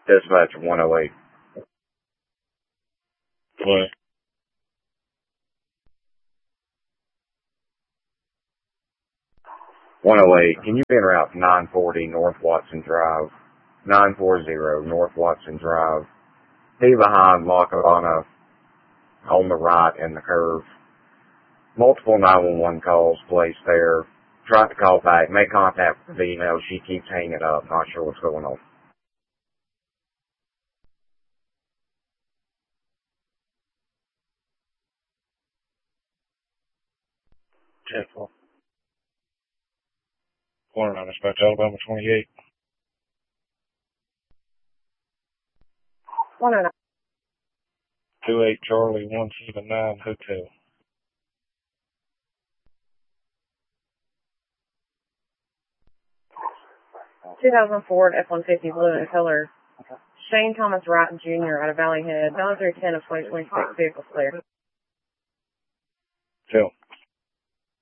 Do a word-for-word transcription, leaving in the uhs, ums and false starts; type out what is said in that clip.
Dispatch one oh eight. What? one oh eight. Can you be en route nine forty North Watson Drive? nine forty North Watson Drive. Be behind Lackawanna on the right in the curve. Multiple nine one one calls placed there. Tried to call back. Make contact with the email. She keeps hanging up. Not sure what's going on. ten four. Corner on dispatch Alabama twenty-eight. one oh nine. two eight Charlie one seven nine Hotel. two thousand Ford F one fifty blue in color. Shane Thomas Wright Junior out of Valley Head. nine through ten of twenty twenty-six vehicles clear.